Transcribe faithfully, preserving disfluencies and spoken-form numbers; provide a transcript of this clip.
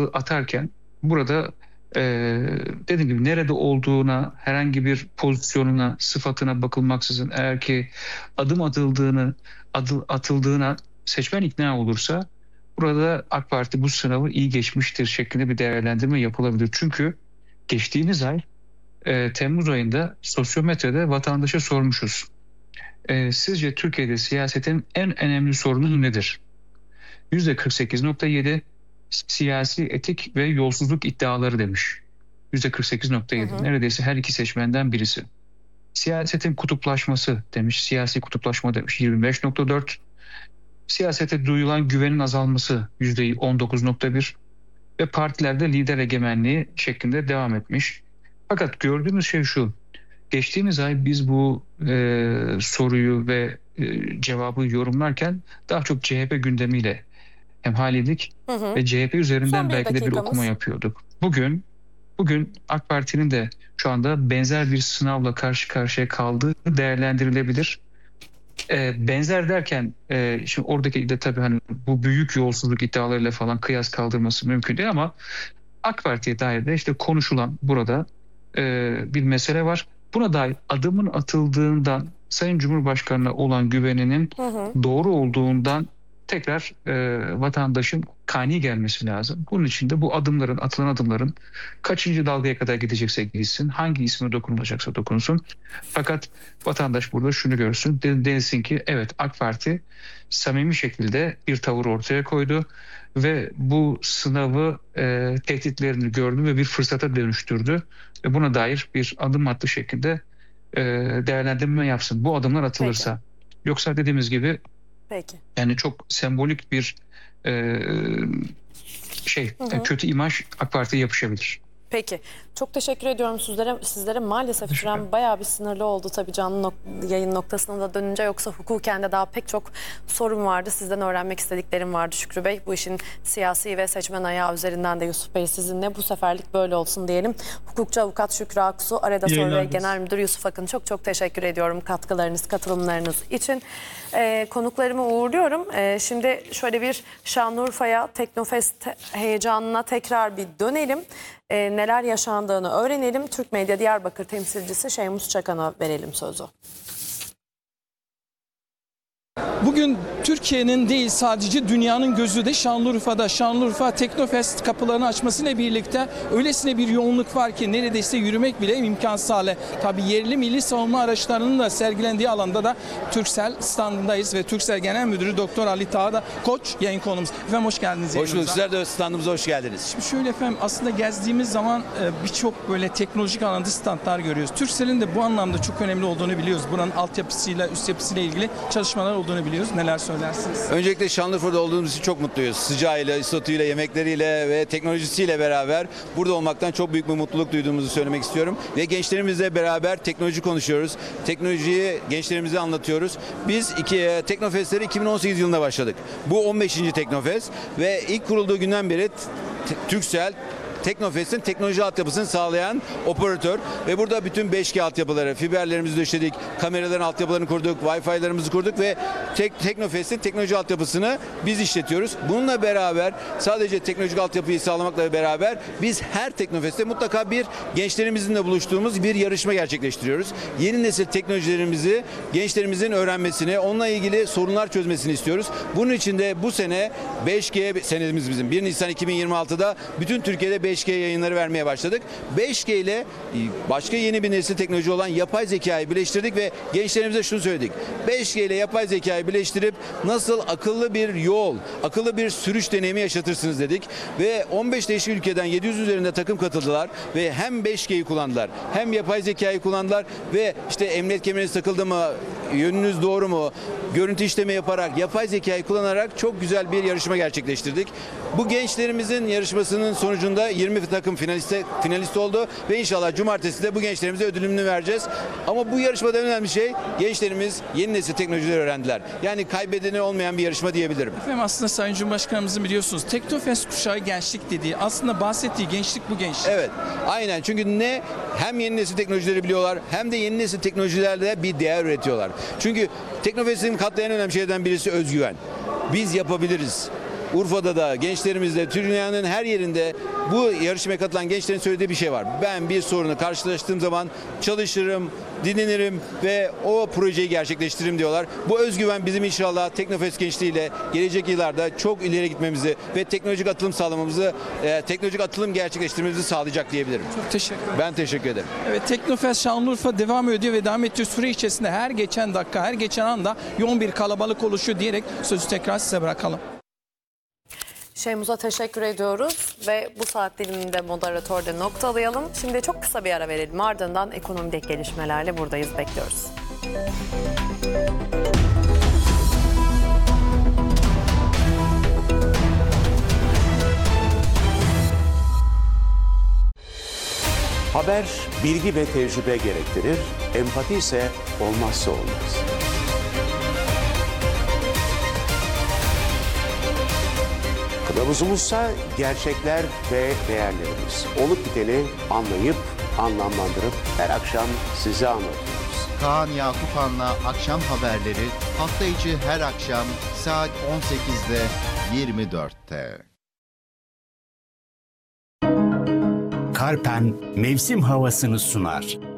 adımı atarken burada e, dediğim gibi nerede olduğuna, herhangi bir pozisyonuna, sıfatına bakılmaksızın eğer ki adım atıldığını, adı, atıldığına seçmen ikna olursa burada AK Parti bu sınavı iyi geçmiştir şeklinde bir değerlendirme yapılabilir. Çünkü geçtiğimiz ay e, Temmuz ayında sosyometrede vatandaşa sormuşuz. E, sizce Türkiye'de siyasetin en önemli sorunu nedir? yüzde kırk sekiz nokta yedi siyasi etik ve yolsuzluk iddiaları demiş. yüzde kırk sekiz nokta yedi. Neredeyse her iki seçmenden birisi. Siyasetin kutuplaşması demiş. Siyasi kutuplaşma demiş. yirmi beş nokta dört. Siyasete duyulan güvenin azalması yüzde on dokuz nokta bir. Ve partilerde lider egemenliği şeklinde devam etmiş. Fakat gördüğümüz şey şu. Geçtiğimiz ay biz bu e, soruyu ve e, cevabı yorumlarken daha çok C H P gündemiyle hemhaliydik hı hı. ve C H P üzerinden belki de bir okuma yapıyorduk. Bugün bugün AK Parti'nin de şu anda benzer bir sınavla karşı karşıya kaldığı değerlendirilebilir. E, benzer derken e, şimdi oradaki de tabii hani bu büyük yolsuzluk iddialarıyla falan kıyas kaldırması mümkün değil ama AK Parti'ye dair de işte konuşulan burada e, bir mesele var. Buna dair adımın atıldığından Sayın Cumhurbaşkanı'na olan güveninin hı hı. doğru olduğundan tekrar e, vatandaşın kani gelmesi lazım. Bunun için de bu adımların, atılan adımların kaçıncı dalgaya kadar gidecekse gitsin, hangi isme dokunulacaksa dokunsun. Fakat vatandaş burada şunu görsün, denilsin ki evet AK Parti samimi şekilde bir tavır ortaya koydu ve bu sınavı e, tehditlerini gördü ve bir fırsata dönüştürdü. Ve buna dair bir adım attı şekilde e, değerlendirme yapsın. Bu adımlar atılırsa. Peki. Yoksa dediğimiz gibi Peki. yani çok sembolik bir e, şey hı hı. kötü imaj AK Parti'ye yapışabilir. Peki. Çok teşekkür ediyorum sizlere. Sizlere maalesef süren bayağı bir sınırlı oldu tabii canlı nok yayın noktasına da dönünce, yoksa hukuken de daha pek çok sorun vardı. Sizden öğrenmek istediklerim vardı Şükrü Bey. Bu işin siyasi ve seçmen ayağı üzerinden de Yusuf Bey sizinle bu seferlik böyle olsun diyelim. Hukukçu avukat Şükrü Aksu, Arada Soru ve Genel Müdür Yusuf Akın, çok çok teşekkür ediyorum katkılarınız, katılımlarınız için. Ee, konuklarımı uğurluyorum. Ee, şimdi şöyle bir Şanlıurfa'ya, Teknofest heyecanına tekrar bir dönelim. Ee, neler yaşandığını öğrenelim. Türk Medya Diyarbakır temsilcisi Şeymus Çakan'a verelim sözü. Bugün Türkiye'nin değil sadece dünyanın gözü de Şanlıurfa'da. Şanlıurfa Teknofest kapılarını açmasıyla birlikte öylesine bir yoğunluk var ki neredeyse yürümek bile imkansız hale. Tabii yerli milli savunma araçlarının da sergilendiği alanda da Turkcell standındayız ve Turkcell Genel Müdürü Doktor Ali Tağda Koç yayın konumuz. Efendim hoş geldiniz. Hoş bulduk. Sizler de standımıza hoş geldiniz. Şimdi şöyle efendim, aslında gezdiğimiz zaman birçok böyle teknolojik alanda standlar görüyoruz. Turkcell'in de bu anlamda çok önemli olduğunu biliyoruz. Buranın altyapısıyla, üst yapısıyla ilgili çalışmalar olduğunu biliyoruz. Neler söylersiniz? Öncelikle Şanlıurfa'da olduğumuz için çok mutluyuz. Sıcağıyla, isotuyla, yemekleriyle ve teknolojisiyle beraber burada olmaktan çok büyük bir mutluluk duyduğumuzu söylemek istiyorum. Ve gençlerimizle beraber teknoloji konuşuyoruz. Teknolojiyi gençlerimize anlatıyoruz. Biz iki Teknofest'leri iki bin on sekiz yılında başladık. Bu on beşinci Teknofest ve ilk kurulduğu günden beri Turkcell Teknofest'in teknoloji altyapısını sağlayan operatör ve burada bütün beş G altyapıları, fiberlerimizi döşedik, kameraların altyapılarını kurduk, Wi-Fi'larımızı kurduk ve tek, Teknofest'in teknoloji altyapısını biz işletiyoruz. Bununla beraber sadece teknolojik altyapıyı sağlamakla beraber biz her Teknofest'te mutlaka bir gençlerimizin de buluştuğumuz bir yarışma gerçekleştiriyoruz. Yeni nesil teknolojilerimizi gençlerimizin öğrenmesini, onunla ilgili sorunlar çözmesini istiyoruz. Bunun için de bu sene beş G senemiz bizim. bir Nisan iki bin yirmi altıda bütün Türkiye'de beş G yayınları vermeye başladık. beş G ile başka yeni bir nesil teknoloji olan yapay zekayı birleştirdik ve gençlerimize şunu söyledik. beş G ile yapay zekayı birleştirip nasıl akıllı bir yol, akıllı bir sürüş deneyimi yaşatırsınız dedik. Ve on beş değişik ülkeden yedi yüz üzerinde takım katıldılar ve hem beş G'yi kullandılar, hem yapay zekayı kullandılar ve işte emniyet kemeriniz takıldı mı, yönünüz doğru mu, görüntü işleme yaparak, yapay zekayı kullanarak çok güzel bir yarışma gerçekleştirdik. Bu gençlerimizin yarışmasının sonucunda yirmi takım finaliste, finalist oldu ve inşallah cumartesi de bu gençlerimize ödülünü vereceğiz. Ama bu yarışmada en önemli şey, gençlerimiz yeni nesil teknolojileri öğrendiler. Yani kaybedeni olmayan bir yarışma diyebilirim. Efendim aslında Sayın Cumhurbaşkanımızın biliyorsunuz Teknofest kuşağı gençlik dediği, aslında bahsettiği gençlik bu gençlik. Evet, aynen, çünkü ne hem yeni nesil teknolojileri biliyorlar hem de yeni nesil teknolojilerle bir değer üretiyorlar. Çünkü Teknofest'in katlayan önemli şeylerden birisi özgüven. Biz yapabiliriz. Urfa'da da gençlerimizde, dünyanın her yerinde bu yarışmaya katılan gençlerin söylediği bir şey var. Ben bir sorunu karşılaştığım zaman çalışırım, dinlenirim ve o projeyi gerçekleştiririm diyorlar. Bu özgüven bizim inşallah Teknofest gençliğiyle gelecek yıllarda çok ileri gitmemizi ve teknolojik atılım sağlamamızı, e, teknolojik atılım gerçekleştirmemizi sağlayacak diyebilirim. Çok teşekkür ederim. Ben teşekkür ederim. Evet, Teknofest Şanlıurfa devam ediyor ve devam ettiği süre içerisinde her geçen dakika, her geçen anda yoğun bir kalabalık oluşuyor diyerek sözü tekrar size bırakalım. Şeyhmuz'a teşekkür ediyoruz ve bu saat diliminde moderatörde noktalayalım. Şimdi çok kısa bir ara verelim. Ardından ekonomideki gelişmelerle buradayız, bekliyoruz. Haber bilgi ve tecrübe gerektirir, empati ise olmazsa olmaz. Kılavuzumuzsa gerçekler ve değerlerimiz. Olup biteni anlayıp, anlamlandırıp her akşam size anlatıyoruz. Kaan Yakupan'la akşam haberleri hafta içi her akşam saat on sekizde yirmi dörtte. Karpen mevsim havasını sunar.